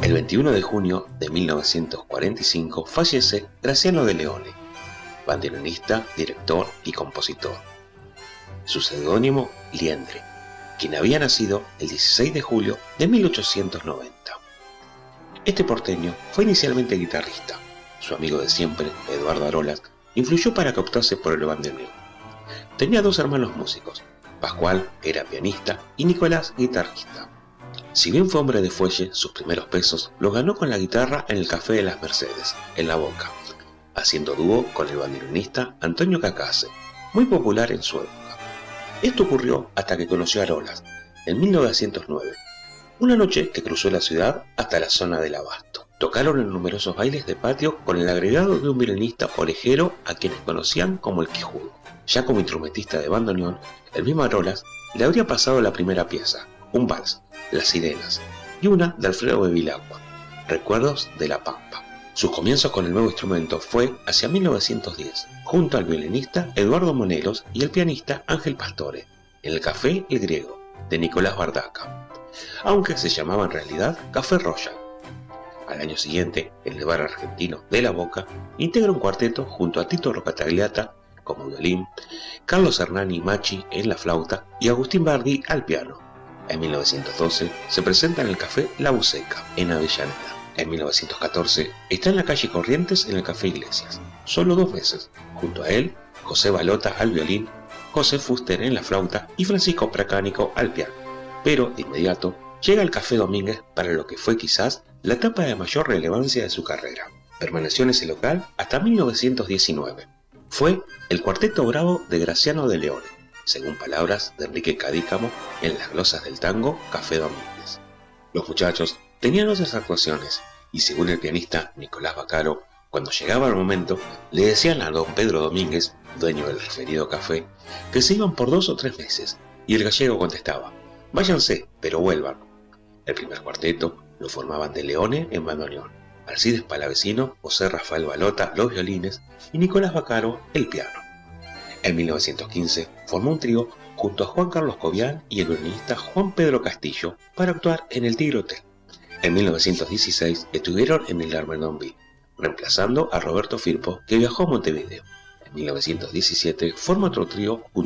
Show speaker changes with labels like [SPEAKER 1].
[SPEAKER 1] El 21 de junio de 1945 fallece Graciano de Leone, bandoneonista, director y compositor. Su seudónimo, Liendre, quien había nacido el 16 de julio de 1890. Este porteño fue inicialmente guitarrista. Su amigo de siempre, Eduardo Arolas, influyó para que optase por el bandoneón. Tenía dos hermanos músicos, Pascual era pianista y Nicolás guitarrista. Si bien fue hombre de fuelle, sus primeros pesos los ganó con la guitarra en el Café de las Mercedes, en La Boca, haciendo dúo con el bandoneonista Antonio Cacase, muy popular en su época. Esto ocurrió hasta que conoció a Arolas, en 1909, una noche que cruzó la ciudad hasta la zona del Abasto. Tocaron en numerosos bailes de patio con el agregado de un violinista orejero a quienes conocían como el Quijudo. Ya como instrumentista de bandoneón, el mismo Arolas le habría pasado la primera pieza, un vals, Las Sirenas, y una de Alfredo Bevilacqua, Recuerdos de la Pampa. Sus comienzos con el nuevo instrumento fue hacia 1910, junto al violinista Eduardo Monelos y el pianista Ángel Pastore, en el Café El Griego, de Nicolás Bardaca, aunque se llamaba en realidad Café Royal. Al año siguiente, en el bar argentino de La Boca, integra un cuarteto junto a Tito Rocatagliata como violín, Carlos Hernani Machi en la flauta y Agustín Bardi al piano. En 1912 se presenta en el Café La Buceca, en Avellaneda. En 1914 está en la calle Corrientes en el Café Iglesias, solo 2 veces. Junto a él, José Balota al violín, José Fuster en la flauta y Francisco Pracánico al piano. Pero de inmediato llega al Café Domínguez para lo que fue quizás la etapa de mayor relevancia de su carrera. Permaneció en ese local hasta 1919. Fue el Cuarteto Bravo de Graciano de Leone, según palabras de Enrique Cadícamo en las glosas del tango Café Domínguez. Los muchachos tenían otras actuaciones y según el pianista Nicolás Bacaro, cuando llegaba el momento, le decían a don Pedro Domínguez, dueño del referido café, que se iban por 2 o 3 meses, y el gallego contestaba: váyanse, pero vuelvan. El primer cuarteto lo formaban de Leone en bandoneón, Alcides Palavecino, José Rafael Balota los violines y Nicolás Bacaro el piano. En 1915 formó un trío junto a Juan Carlos Cobian y el violinista Juan Pedro Castillo para actuar en el Tigre Hotel. En 1916 estuvieron en el Armenonville, reemplazando a Roberto Firpo, que viajó a Montevideo. En 1917 forma otro trío junto